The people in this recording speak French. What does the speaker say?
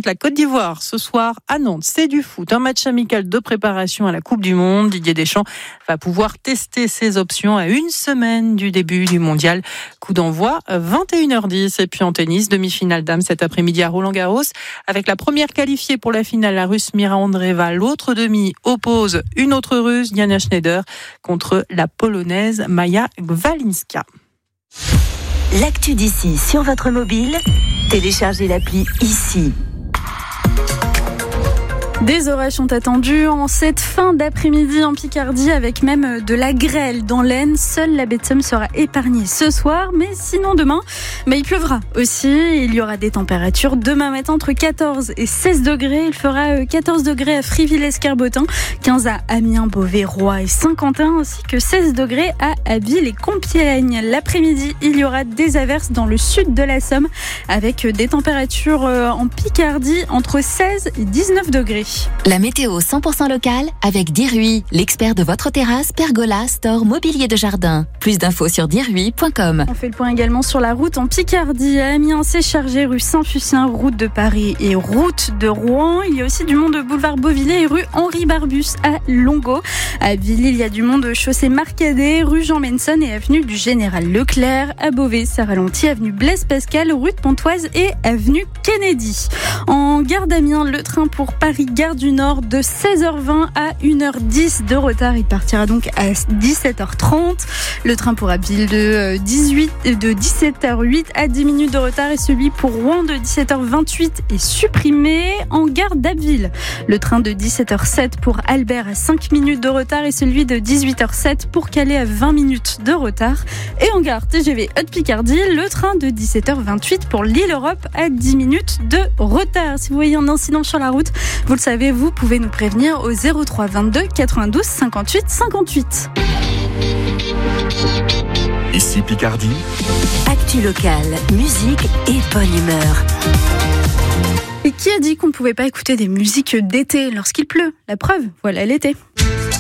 affronte la Côte d'Ivoire ce soir à Nantes. C'est du foot, un match amical de préparation à la Coupe du Monde. Didier Deschamps va pouvoir tester ses options à une semaine du début du mondial. Coup d'envoi 21h10. Et puis en tennis, demi-finale dames cet après-midi à Roland-Garros avec la première qualifiée pour la finale, la Russe Mira Andreeva. L'autre demi oppose une autre Russe, Diana Schneider, contre la Polonaise Maja Walinska. L'actu d'ici sur votre mobile, téléchargez l'appli ici. Des orages sont attendus en cette fin d'après-midi en Picardie avec même de la grêle dans l'Aisne. Seule la baie de Somme sera épargnée ce soir, mais sinon demain, il pleuvra aussi. Il y aura des températures demain matin entre 14 et 16 degrés. Il fera 14 degrés à Friville-Escarbotin, 15 à Amiens, Beauvais, Roye et Saint-Quentin, ainsi que 16 degrés à Abbeville et Compiègne. L'après-midi, il y aura des averses dans le sud de la Somme avec des températures en Picardie entre 16 et 19 degrés. La météo 100% locale avec Dirui, l'expert de votre terrasse, pergola, store, mobilier de jardin. Plus d'infos sur dirui.com. On fait le point également sur la route en Picardie. À Amiens, c'est chargé rue Saint-Fucien, route de Paris et route de Rouen. Il y a aussi du monde boulevard Beauvillé et rue Henri Barbus à Longo. À Villy, il y a du monde chaussée Marcadet, rue Jean Menson et avenue du Général Leclerc. À Beauvais, ça ralentit, avenue Blaise Pascal, rue de Pontoise et avenue Kennedy. En gare d'Amiens, le train pour Paris-Gare du Nord de 16h20 à 1h10 de retard. Il partira donc à 17h30. Le train pour Abbeville de 17h08 à 10 minutes de retard et celui pour Rouen de 17h28 est supprimé. En gare d'Abbeville, le train de 17h07 pour Albert à 5 minutes de retard et celui de 18h07 pour Calais à 20 minutes de retard. Et en gare TGV Haute-Picardie, le train de 17h28 pour l'Île-Europe à 10 minutes de retard. Si vous voyez un incident sur la route, vous le savez, vous pouvez nous prévenir au 03 22 92 58 58. Ici Picardie. Actu locale, musique et bonne humeur. Et qui a dit qu'on ne pouvait pas écouter des musiques d'été lorsqu'il pleut ? La preuve, voilà l'été.